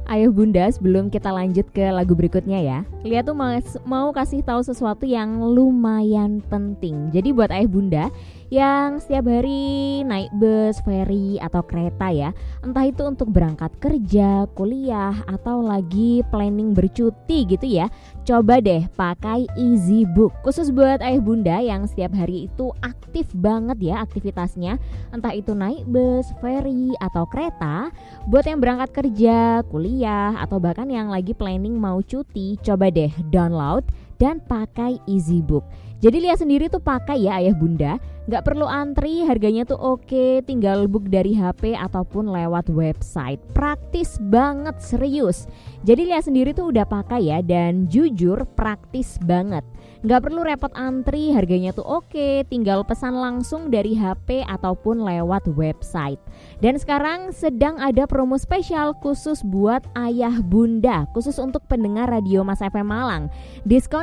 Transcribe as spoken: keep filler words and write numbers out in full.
Ayah bunda, sebelum kita lanjut ke lagu berikutnya ya, Lia tuh mas, mau kasih tahu sesuatu yang lumayan penting. Jadi buat ayah bunda yang setiap hari naik bus, ferry atau kereta ya, entah itu untuk berangkat kerja, kuliah atau lagi planning bercuti gitu ya, coba deh pakai EasyBook. Khusus buat ayah bunda yang setiap hari itu aktif banget ya aktivitasnya, entah itu naik bus, ferry atau kereta. Buat yang berangkat kerja, kuliah atau bahkan yang lagi planning mau cuti, coba deh download dan pakai EasyBook. Jadi Lia sendiri tuh pakai ya ayah bunda, gak perlu antri, harganya tuh oke, tinggal book dari H P ataupun lewat website. Praktis banget, serius. Jadi Lia sendiri tuh udah pakai ya, dan jujur praktis banget. Gak perlu repot antri, harganya tuh oke, tinggal pesan langsung dari H P ataupun lewat website. Dan sekarang sedang ada promo spesial khusus buat ayah bunda, khusus untuk pendengar Radio Mas F M Malang. Diskon